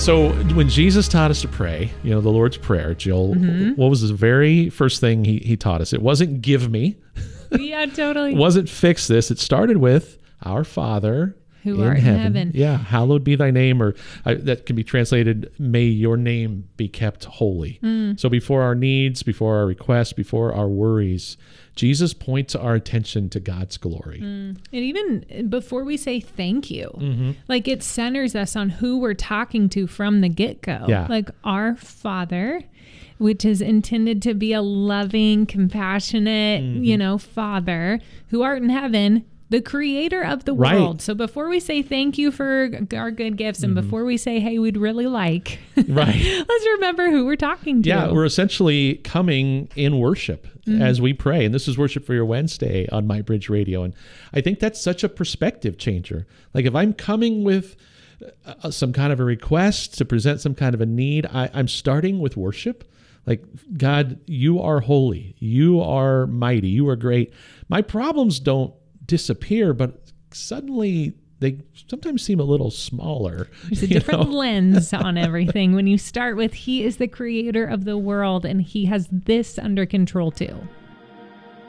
So when Jesus taught us to pray, the Lord's Prayer, Jill, what was the very first thing he taught us? It wasn't give me. Yeah, totally. It wasn't fix this. It started with our Father who art in heaven. Yeah, hallowed be thy name, or that can be translated, may your name be kept holy. So before our needs, before our requests, before our worries, Jesus points our attention to God's glory. And even before we say thank you, like it centers us on who we're talking to from the get-go. Yeah. Like our Father, which is intended to be a loving, compassionate, Father who art in heaven, the creator of the world. So before we say thank you for our good gifts and before we say, hey, we'd really like, let's remember who we're talking to. Yeah, we're essentially coming in worship as we pray. And this is Worship for Your Wednesday on MyBridge Radio. And I think that's such a perspective changer. Like if I'm coming with some kind of a request to present some kind of a need, I'm starting with worship. Like, God, you are holy. You are mighty. You are great. My problems don't disappear, but suddenly they sometimes seem a little smaller. There's a different lens on everything when you start with, he is the creator of the world and he has this under control too.